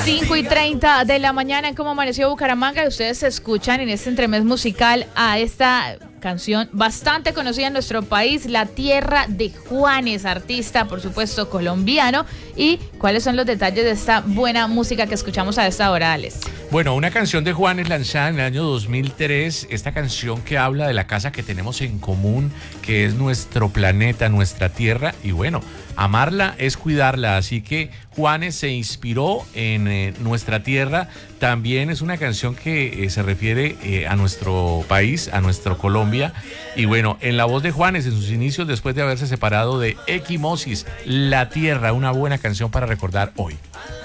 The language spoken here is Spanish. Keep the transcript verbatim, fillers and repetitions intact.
cinco y treinta de la mañana en Cómo Amaneció Bucaramanga. Ustedes escuchan en este entremés musical a esta canción bastante conocida en nuestro país, La Tierra de Juanes, artista, por supuesto, colombiano. ¿Y cuáles son los detalles de esta buena música que escuchamos a esta hora, Alex? Bueno, una canción de Juanes lanzada en el año dos mil tres, esta canción que habla de la casa que tenemos en común, que es nuestro planeta, nuestra tierra, y bueno, amarla es cuidarla, así que Juanes se inspiró en eh, nuestra tierra. También es una canción que eh, se refiere eh, a nuestro país, a nuestro Colombia, y bueno, en la voz de Juanes, en sus inicios, después de haberse separado de Equimosis, La Tierra, una buena canción para recordar hoy.